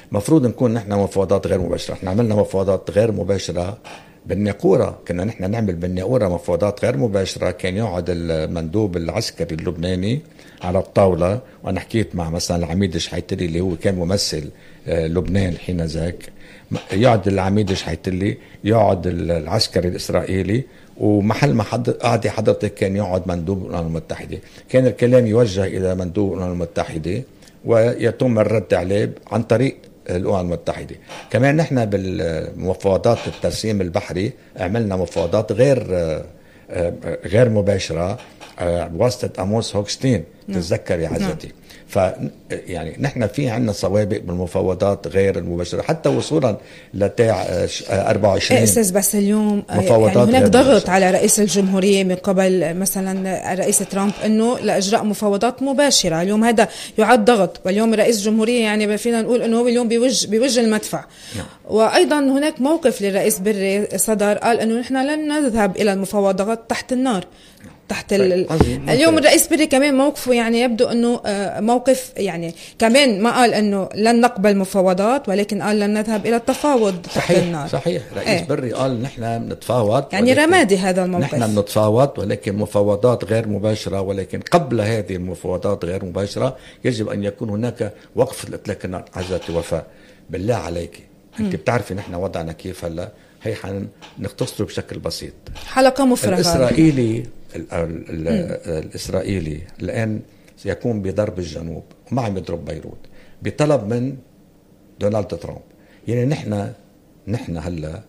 مفروض نكون نحن مفاوضات غير مباشرة. احنا عملنا مفاوضات غير مباشرة بالناقورة، كنا نحن نعمل بالناقورة مفاوضات غير مباشرة. كان يقعد المندوب العسكري اللبناني على الطاولة، وأنا حكيت مع مثلا العميد شحيتلي اللي هو كان ممثل لبنان حين ذاك، يقعد العميد شحيتلي، يقعد العسكري الإسرائيلي، ومحل ما قعد حضرتك كان يقعد مندوب الأمم المتحدة. كان الكلام يوجه إلى مندوب الأمم المتحدة ويتم الرد عليه عن طريق الأمم المتحدة. كمان نحن بالمفاوضات الترسيم البحري عملنا مفاوضات غير مباشرة بواسطة أموس هوكستين. تتذكر يا عزتي؟ يعني نحن في عنا سوابق بالمفاوضات غير المباشرة حتى وصولا لتاع 24. أستاذ بس اليوم يعني هناك ضغط على رئيس الجمهورية من قبل مثلا الرئيس ترامب أنه لإجراء مفاوضات مباشرة. اليوم هذا يعد ضغط، واليوم رئيس الجمهورية يعني فينا نقول أنه هو اليوم بوجه المدفع. وأيضا هناك موقف للرئيس بري صدر، قال أنه نحن لن نذهب إلى المفاوضات تحت النار. اليوم الرئيس بري كمان موقفه يعني يبدو أنه موقف يعني كمان ما قال أنه لن نقبل مفاوضات، ولكن قال لن نذهب إلى التفاوض تحت النار. صحيح. رئيس بري قال نحن بنتفاوض، يعني رمادي هذا الموقف. نحن بنتفاوض ولكن مفاوضات غير مباشرة، ولكن قبل هذه المفاوضات غير مباشرة يجب أن يكون هناك وقف لإطلاق النار. عزتي وفاء بالله عليك، أنت بتعرفي نحن وضعنا كيف هلا. هي نختصره بشكل بسيط. حلقة مفرغة. الإسرائيلي الآن سيكون بضرب الجنوب وما عم يضرب بيروت بطلب من دونالد ترامب. يعني نحن هلا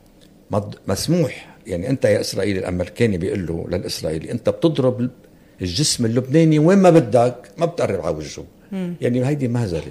مسموح، يعني أنت يا إسرائيلي، الأمريكاني بيقول له للإسرائيلي أنت بتضرب الجسم اللبناني وين ما بدك، ما بتقرب على وجهه. يعني هيدي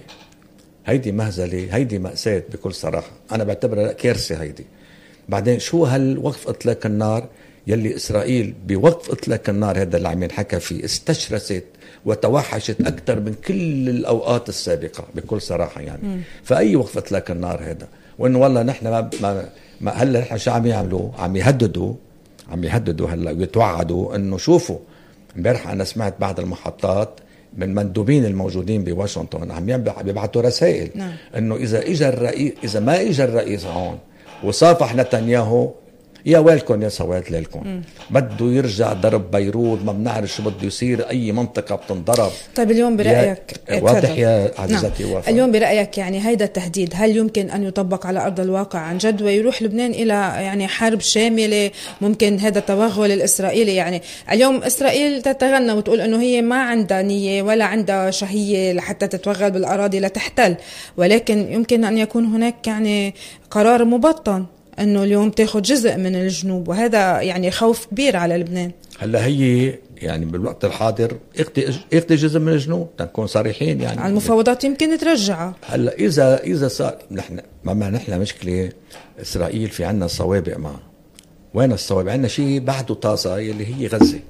مهزلة، هيدي مأساة بكل صراحة. أنا بعتبرها كارثة هيدي. بعدين شو هالوقف إطلاق النار يلي إسرائيل بوقف إطلاق النار هذا اللي عم ينحكى فيه استشرست وتوحشت أكثر من كل الأوقات السابقة بكل صراحة يعني. فأي وقف إطلاق النار هذا، وإنه والله نحن ما هلا نحن شو عم يعملوا؟ عم يهددوا هلا ويتوعدوا إنه شوفوا. امبارح أنا سمعت بعض المحطات من مندوبين الموجودين بواشنطن عم يبعثوا رسائل إنه إذا ما إجا الرئيس هون وصافح نتنياهو، يا ويلكم يا سواد ليلكم. بده يرجع ضرب بيروت، ما بنعرف شو بده يصير، أي منطقة بتنضرب. طيب اليوم برأيك واضح يا عزيزتي وفاء، اليوم برأيك يعني هيدا التهديد هل يمكن أن يطبق على أرض الواقع عن جد ويروح لبنان إلى يعني حرب شاملة؟ ممكن هذا التوغل الإسرائيلي، يعني اليوم إسرائيل تتغنى وتقول أنه هي ما عندها نية ولا عندها شهية لحتى تتوغل بالأراضي لتحتل، ولكن يمكن أن يكون هناك يعني قرار مبطن أنه اليوم تأخذ جزء من الجنوب، وهذا يعني خوف كبير على لبنان. هلا هي يعني بالوقت الحاضر اخذ جزء من الجنوب، تنكون صريحين يعني. على المفاوضات يمكن ترجعها. هلا إذا صار نحن مشكلة إسرائيل في عنا سوابق معه. وين السوابق؟ عنا شيء بعده طازة يلي هي غزة.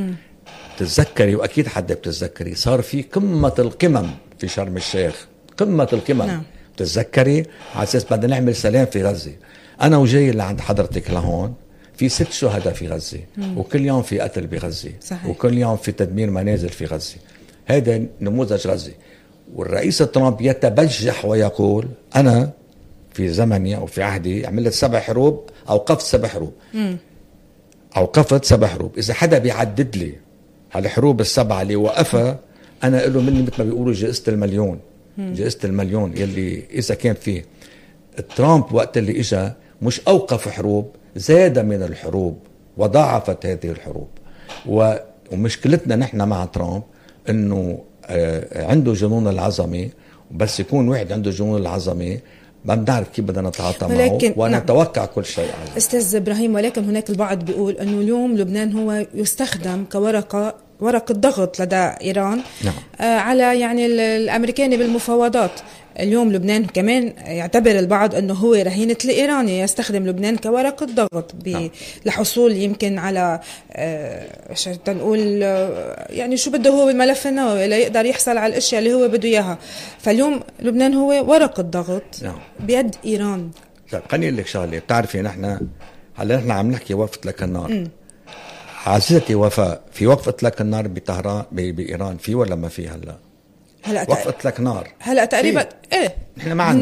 تتذكري وأكيد حدا بتتذكري صار في قمة القمم في شرم الشيخ، قمة القمم. تتذكري على أساس بدنا نعمل سلام في غزة. أنا وجاي اللي عند حضرتك لهون في 6 شهداء في غزة، وكل يوم في قتل بغزة، وكل يوم في تدمير منازل في غزة. هذا نموذج غزة. والرئيس ترامب يتبجح ويقول أنا في زمني أو في عهدي عملت 7 حروب، أوقفت 7 حروب، أوقفت 7 حروب. إذا حدا بيعدد لي هالحروب ال7 اللي وقفها، أنا أقول له مني مثل ما بيقولوا جائزة المليون. جائزة المليون يلي إذا كان فيه. ترامب وقت اللي إجا مش أوقف حروب، زاد من الحروب وضاعفت هذه الحروب. ومشكلتنا نحن مع ترامب إنه عنده جنون العظمة، بس يكون واحد عنده جنون العظمة ما بنعرف كيف بدنا نتعاطى معه ونتوقع كل شيء. أستاذ إبراهيم، ولكن هناك البعض بيقول أنه اليوم لبنان هو يستخدم كورقة ضغط لدى إيران. على يعني الأمريكاني بالمفاوضات. اليوم لبنان كمان يعتبر البعض أنه هو رهينة الإيراني، يستخدم لبنان كورقة ضغط لحصول يمكن على تنقول يعني شو بده هو بالملف النووي، لا يقدر يحصل على الأشياء اللي هو بده إياها. فاليوم لبنان هو ورقة ضغط بيد إيران. خليني أقول لك شغلة. بتعرفي نحن هلا نحن عم نحكي وقف إطلاق النار. عزيزتي وفاء، في وقف إطلاق النار بطهران بإيران في ولا ما في؟ هلا وقف إطلاق نار هلا تقريبا نحن ما عندنا